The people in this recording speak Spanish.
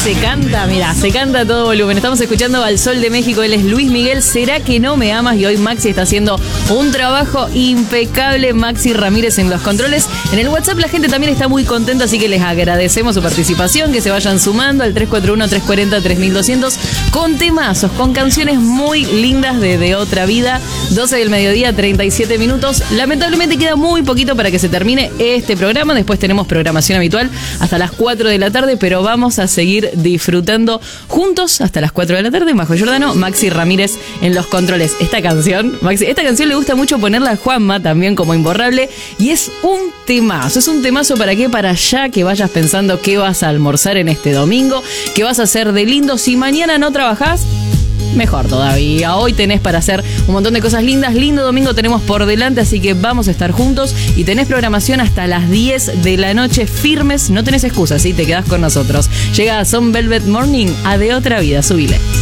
se canta, mira, se canta a todo volumen. Estamos escuchando al Sol de México, él es Luis Miguel, ¿será que no me amas? Y hoy Maxi está haciendo un trabajo impecable, Maxi Ramírez en los controles. En el WhatsApp la gente también está muy contenta, así que les agradecemos su participación, que se vayan sumando al 341-340-3200 con temazos, con canciones muy lindas de otra vida. 12 del mediodía, 37 minutos. Lamentablemente queda muy poquito para que se termine este programa. Después tenemos programación habitual hasta las 4 de la tarde, pero vamos a seguir disfrutando juntos hasta las 4 de la tarde. Majo Giordano, Maxi Ramírez en los controles. Esta canción, Maxi, esta canción le gusta mucho ponerla a Juanma también como Imborrable, y es un temazo. Es un temazo para qué, para ya que vayas pensando qué vas a almorzar en este domingo, qué vas a hacer de lindo. Si mañana no trabajás, mejor todavía. Hoy tenés para hacer un montón de cosas lindas. Lindo domingo tenemos por delante, así que vamos a estar juntos. Y tenés programación hasta las 10 de la noche firmes. No tenés excusas, ¿sí? Te quedás con nosotros. Llega Son Velvet Morning a De Otra Vida. Subile.